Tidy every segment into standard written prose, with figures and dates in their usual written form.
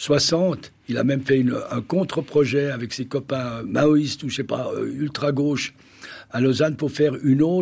60, il a même fait un contre-projet avec ses copains maoïstes ou je sais pas, ultra-gauche à Lausanne pour faire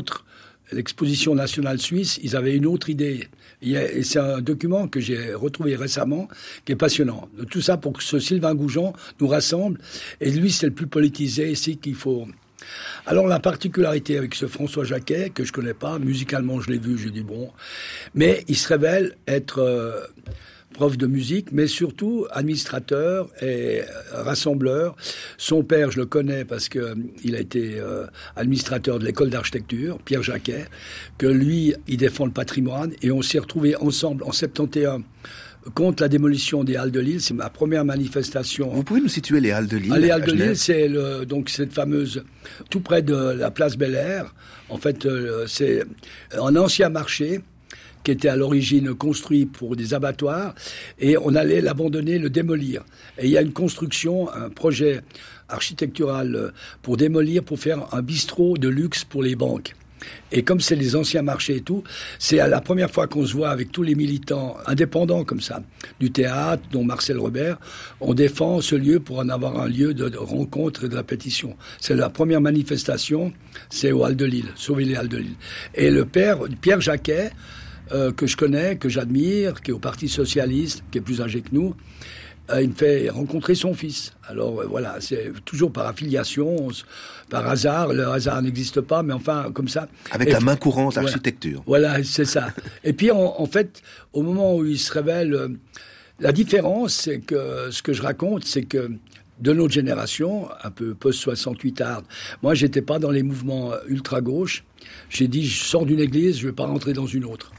l'exposition nationale suisse. Ils avaient une autre idée. Et c'est un document que j'ai retrouvé récemment, qui est passionnant. Tout ça pour que ce Sylvain Goujon nous rassemble. Et lui, c'est le plus politisé ici qu'il faut. Alors, la particularité avec ce François Jacquet, que je connais pas, musicalement, je l'ai vu, je dis bon. Mais il se révèle être prof de musique, mais surtout administrateur et rassembleur. Son père, je le connais parce que il a été administrateur de l'école d'architecture, Pierre Jacquet, que lui, il défend le patrimoine. Et on s'est retrouvés ensemble en 71 contre la démolition des Halles de Lille. C'est ma première manifestation. Vous pouvez nous situer les Halles de Lille? Les Halles de Lille, c'est donc cette fameuse, tout près de la place Bel-Air. En fait, c'est un ancien marché qui était à l'origine construit pour des abattoirs, et on allait l'abandonner, le démolir. Et il y a une construction, un projet architectural pour démolir, pour faire un bistrot de luxe pour les banques. Et comme c'est les anciens marchés et tout, c'est la première fois qu'on se voit avec tous les militants indépendants comme ça, du théâtre, dont Marcel Robert. On défend ce lieu pour en avoir un lieu de rencontre et de répétition. C'est la première manifestation, c'est aux Halles de Lille, sauver les Halles de Lille. Et le père, Pierre Jacquet, que je connais, que j'admire, qui est au Parti Socialiste, qui est plus âgé que nous, il me fait rencontrer son fils. Alors voilà, c'est toujours par affiliation, par hasard. Le hasard n'existe pas, mais enfin, comme ça. Avec la main courante architecture. Voilà, c'est ça. Et puis, en fait, au moment où il se révèle, la différence, c'est que ce que je raconte, c'est que de notre génération, un peu post-68 hard, moi, j'étais pas dans les mouvements ultra-gauche. J'ai dit, je sors d'une église, je vais pas rentrer dans une autre.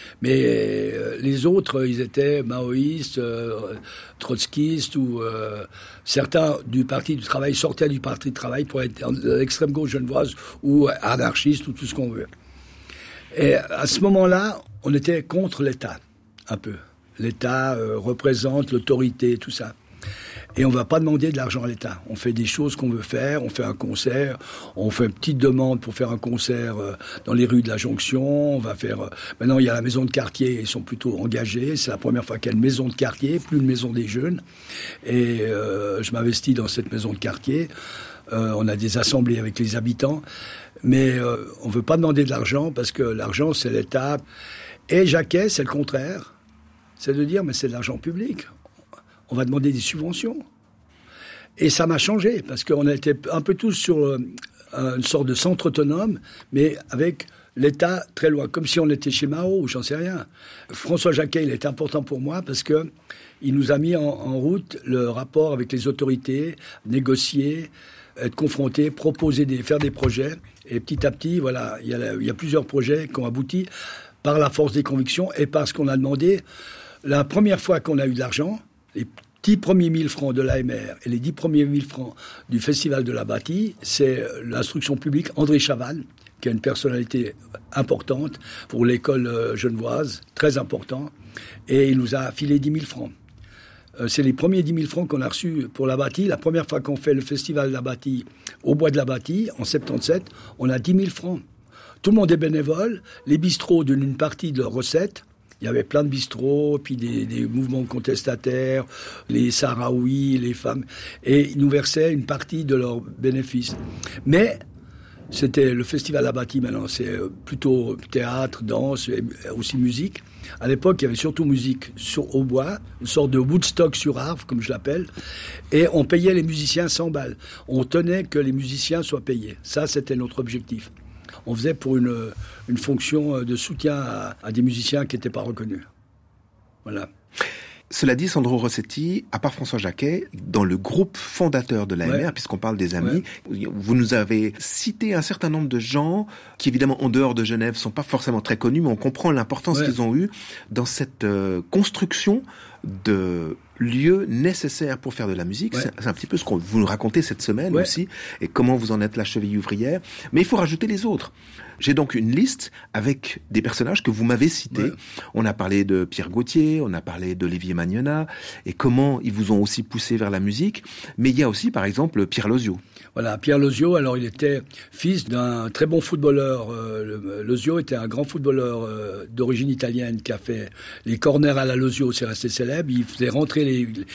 Mais les autres, ils étaient maoïstes, trotskistes ou certains du Parti du Travail sortaient du Parti du Travail pour être à l'extrême gauche genevoise ou anarchistes ou tout ce qu'on veut. Et à ce moment-là, on était contre l'État, un peu. L'État représente l'autorité, tout ça. Et on ne va pas demander de l'argent à l'État. On fait des choses qu'on veut faire, on fait un concert, on fait une petite demande pour faire un concert dans les rues de la Jonction, on va faire... Maintenant, il y a la maison de quartier, ils sont plutôt engagés, c'est la première fois qu'il y a une maison de quartier, plus une maison des jeunes. Et je m'investis dans cette maison de quartier. On a des assemblées avec les habitants, mais on ne veut pas demander de l'argent parce que l'argent, c'est l'État. Et Jacquet, c'est le contraire. C'est de dire, mais c'est de l'argent public. On va demander des subventions. Et ça m'a changé, parce qu'on était un peu tous sur une sorte de centre autonome, mais avec l'État très loin, comme si on était chez Mao, ou j'en sais rien. François Jacquet, il est important pour moi, parce que il nous a mis en route le rapport avec les autorités, négocier, être confronté, proposer, faire des projets. Et petit à petit, voilà, il y a plusieurs projets qui ont abouti par la force des convictions et parce qu'on a demandé. La première fois qu'on a eu de l'argent, les 10 premiers 1000 francs de l'AMR et les 10 premiers 1000 francs du Festival de la Bâtie, c'est l'instruction publique André Chaval, qui a une personnalité importante pour l'école genevoise, très important, et il nous a filé 10 000 francs. C'est les premiers 10 000 francs qu'on a reçus pour la Bâtie. La première fois qu'on fait le Festival de la Bâtie au Bois de la Bâtie, en 77, on a 10 000 francs. Tout le monde est bénévole, les bistrots donnent une partie de leurs recettes. Il y avait plein de bistrots, puis des mouvements contestataires, les Sahraouis, les femmes, et ils nous versaient une partie de leurs bénéfices. Mais c'était le Festival à la Bâtie, maintenant c'est plutôt théâtre, danse, et aussi musique. À l'époque, il y avait surtout musique au bois, une sorte de Woodstock sur Arve, comme je l'appelle, et on payait les musiciens 100 balles. On tenait que les musiciens soient payés. Ça, c'était notre objectif. On faisait pour une fonction de soutien à des musiciens qui n'étaient pas reconnus. Voilà. Cela dit, Sandro Rossetti, à part François Jacquet, dans le groupe fondateur de l'AMR, puisqu'on parle des amis, vous nous avez cité un certain nombre de gens qui, évidemment, en dehors de Genève, sont pas forcément très connus, mais on comprend l'importance qu'ils ont eue dans cette construction de lieux nécessaires pour faire de la musique. C'est un petit peu ce que vous nous racontez cette semaine aussi, et comment vous en êtes la cheville ouvrière. Mais il faut rajouter les autres. J'ai donc une liste avec des personnages que vous m'avez cités. On a parlé de Pierre Gauthier, on a parlé d'Olivier Magnona, et comment ils vous ont aussi poussé vers la musique. Mais il y a aussi, par exemple, Pierre Lozio. Voilà, Pierre Lozio, alors il était fils d'un très bon footballeur. Lozio était un grand footballeur d'origine italienne qui a fait les corners à la Lozio, c'est resté célèbre. Il faisait rentrer